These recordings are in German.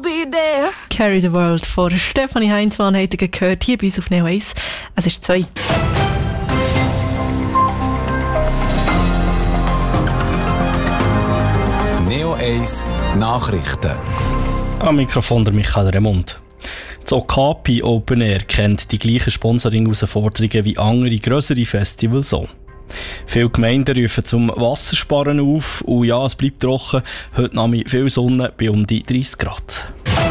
be there. Carry the World von Stefanie Heinzmann hat ihr gehört, hier bei uns auf Neo 1. Es ist 2. Neo 1 Nachrichten. Am Mikrofon der Michael Remund. Das Okapi Open Air kennt die gleichen Sponsoring-Herausforderungen wie andere grössere Festivals auch. Viele Gemeinden rufen zum Wassersparen auf und ja, es bleibt trocken. Heute Nacht viel Sonne bei um die 30 Grad.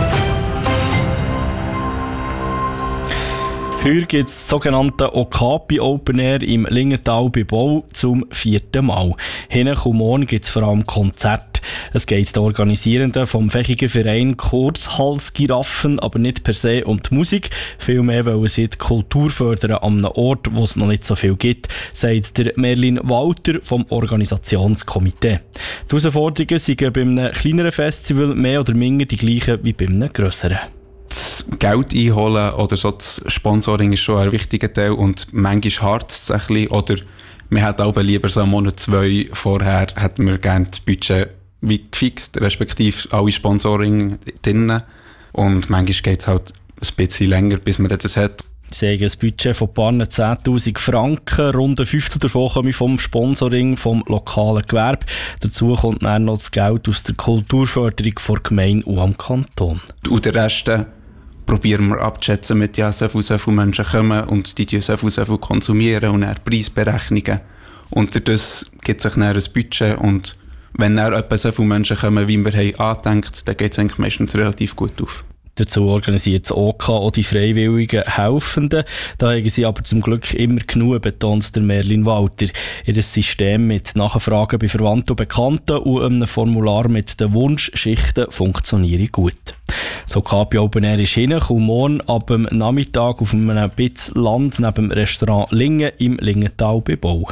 Heute gibt es das sogenannte Okapi Open Air im Lingenthal bei Bau zum 4. Mal. Hinten und morgen gibt es vor allem Konzerte. Es geht den Organisierenden vom Fechiger Verein Kurzhalsgiraffen aber nicht per se um die Musik. Vielmehr wollen sie die Kultur fördern an einem Ort, wo es noch nicht so viel gibt, sagt der Merlin Walter vom Organisationskomitee. Die Herausforderungen sind bei einem kleineren Festival mehr oder minder die gleichen wie bei einem grösseren. Das Geld einholen oder so das Sponsoring ist schon ein wichtiger Teil und manchmal hart es ein bisschen. Oder wir hätten auch lieber so einen Monat, 2 vorher hätten wir gerne das Budget wie gefixt, respektive alle Sponsoring drinnen. Und manchmal geht es halt ein bisschen länger, bis man das hat. Sie haben ein Budget von paar 10'000 Franken. Rund ein Fünftel davon kommen vom Sponsoring vom lokalen Gewerbe. Dazu kommt dann noch das Geld aus der Kulturförderung der Gemeinde und am Kanton. Und den Rest probieren wir abzuschätzen mit, ja, so viele Menschen kommen und die so viel konsumieren und dann Preisberechnungen. Und dadurch gibt es sich dann ein Budget und wenn dann etwa so viele Menschen kommen, wie wir haben angedenkt, dann geht es eigentlich meistens relativ gut auf. Dazu organisiert das OK auch die freiwilligen Helfenden. Da haben sie aber zum Glück immer genug, betont der Merlin Walter. Ihr System mit Nachfragen bei Verwandten und Bekannten und einem Formular mit den Wunschschichten funktioniert gut. Das Okapi Open Air ist hin und morgen ab dem Nachmittag auf einem bisschen Land neben dem Restaurant Lingen im Lingenthal bei Bau.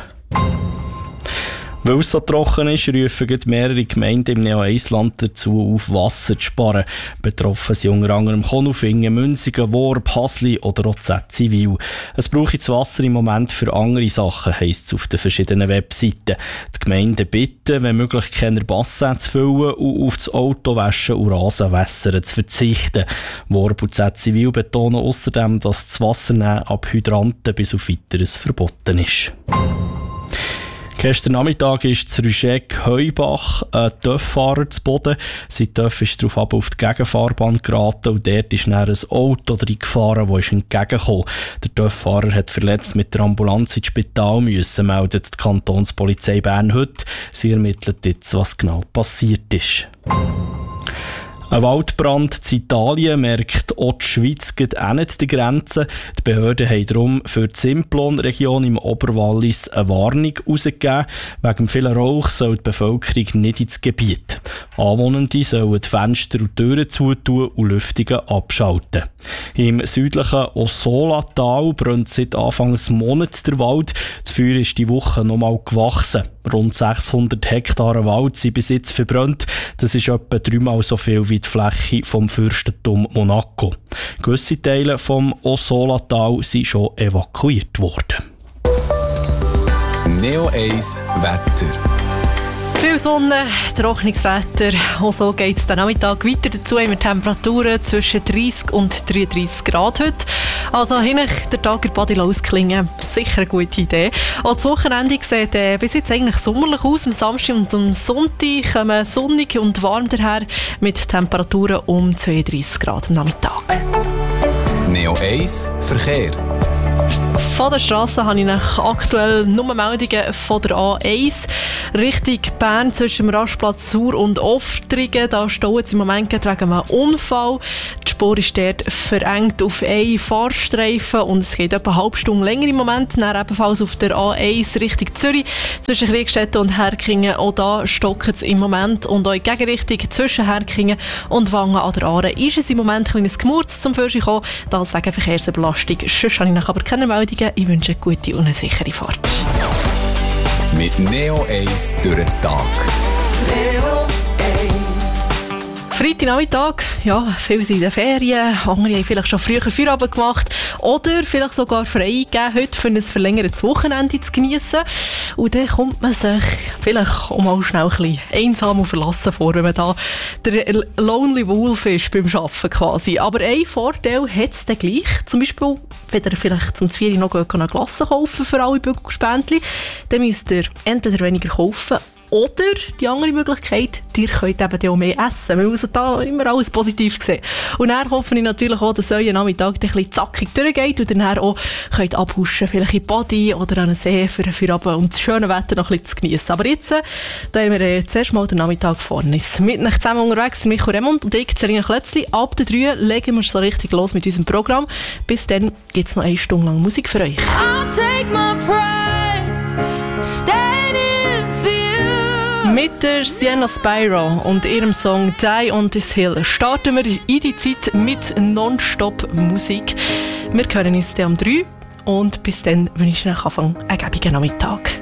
Weil es so trocken ist, rufen mehrere Gemeinden im Neo-1-Land dazu auf, Wasser zu sparen. Betroffen sind unter anderem Konolfingen, Münzigen, Worb, Hasli oder auch Zäziwil. Es braucht das Wasser im Moment für andere Sachen, heisst es auf den verschiedenen Webseiten. Die Gemeinden bitten, wenn möglich keine Bassins zu füllen und auf das Autowaschen und Rasenwässern zu verzichten. Worb und Zäziwil betonen außerdem, dass das Wassernehmen ab Hydranten bis auf Weiteres verboten ist. Gestern Nachmittag ist zu Rüschegg-Heubach ein TÜV-Fahrer zu Boden. Sein TÜV ist darauf auf die Gegenfahrbahn geraten und dort ist dann ein Auto reingefahren, das entgegengekommen. Der TÜV-Fahrer hat verletzt mit der Ambulanz ins Spital müssen, meldet die Kantonspolizei Bern heute. Sie ermittelt jetzt, was genau passiert ist. Ein Waldbrand in Italien merkt auch die Schweiz auch nicht die Grenzen. Die Behörden haben darum für die Simplon-Region im Oberwallis eine Warnung herausgegeben. Wegen vielen Rauch soll die Bevölkerung nicht ins Gebiet. Anwohnende sollen die Fenster und Türen zutun und Lüftungen abschalten. Im südlichen Ossola-Tal brennt seit Anfang des Monats der Wald. Das Feuer ist die Woche nochmal gewachsen. Rund 600 Hektare Wald sind bis jetzt verbrannt. Das ist etwa 3-mal so viel wie die Fläche vom Fürstentum Monaco. Gewisse Teile vom Ossola-Tal sind schon evakuiert worden. Neo 1 Wetter. Viel Sonne, trockenes Wetter. Und so geht es dann Nachmittag weiter. Dazu haben wir Temperaturen zwischen 30 und 33 Grad heute. Also hinten der Tag in Badi ausklingen. Sicher eine gute Idee. Auch das Wochenende sieht bis jetzt eigentlich sommerlich aus. Am Samstag und am Sonntag kommen sonnig und warm daher mit Temperaturen um 32 Grad am Nachmittag. Neo 1 Verkehr. Von der Strasse habe ich nach aktuell nur Meldungen von der A1 Richtung Bern zwischen dem Rastplatz Sur und Oftringen. Da staut es im Moment wegen einem Unfall. Die Spur ist dort verengt auf einen Fahrstreifen und es geht etwa eine halbe Stunde länger im Moment. Dann ebenfalls auf der A1 Richtung Zürich zwischen Kriegstätten und Herkingen. Auch da stockt es im Moment und auch in Gegenrichtung zwischen Herkingen und Wangen an der Aare ist es im Moment ein kleines Gemurz zum Vorschein gekommen. Das wegen Verkehrsüberlastung. Sonst habe ich aber keine Meldungen. Ich wünsche eine gute und eine sichere Fahrt. Mit Neo 1 durch den Tag. Neo 1. Freitagnachmittag, ja, viele sind in den Ferien, andere haben vielleicht schon früher Feierabend gemacht Oder vielleicht sogar frei geben heute für ein verlängertes Wochenende zu geniessen. Und dann kommt man sich vielleicht auch mal schnell ein bisschen einsam und verlassen vor, wenn man da der Lonely Wolf ist beim Arbeiten quasi. Aber einen Vorteil hat es dann gleich. Zum Beispiel, wenn ihr vielleicht zum 4 Uhr noch eine Glasse kaufen für alle Bügelspendli, dann müsst ihr entweder weniger kaufen oder die andere Möglichkeit, ihr könnt eben auch mehr essen. Wir müssen da immer alles positiv sehen. Und dann hoffe ich natürlich auch, dass euer Nachmittag ein bisschen zackig durchgeht und dann auch könnt abhuschen, vielleicht in Body oder an einen See für Abend und das schöne Wetter noch ein bisschen zu geniessen. Aber jetzt da haben wir zuerst mal den Nachmittag vor uns. Mit euch zusammen unterwegs sind Michael Remund und ich, Serena Klötzli. Ab der 3 legen wir so richtig los mit unserem Programm. Bis dann gibt es noch 1 Stunde lang Musik für euch. I'll take my pride, standing for you. Mit der Sienna Spyro und ihrem Song «Die on this Hill» starten wir in die Zeit mit Non-Stop-Musik. Wir hören uns dann um 3 und bis dann wünsche ich euch einen gäbigen Nachmittag.